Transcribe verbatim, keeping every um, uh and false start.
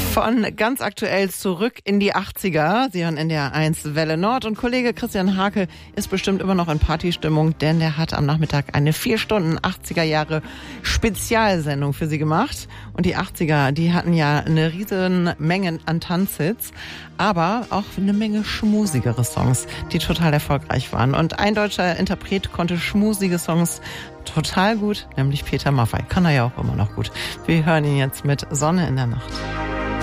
Von ganz aktuell zurück in die achtziger. Sie hören N D R eins Welle Nord und Kollege Christian Hake ist bestimmt immer noch in Partystimmung, denn der hat am Nachmittag eine vier Stunden achtziger Jahre Spezialsendung für Sie gemacht. Und die achtziger, die hatten ja eine riesen Menge an Tanzhits, aber auch eine Menge schmusigere Songs, die total erfolgreich waren. Und ein deutscher Interpret konnte schmusige Songs total gut, nämlich Peter Maffay. Kann er ja auch immer noch gut. Wir hören ihn jetzt mit Sonne in der Nacht.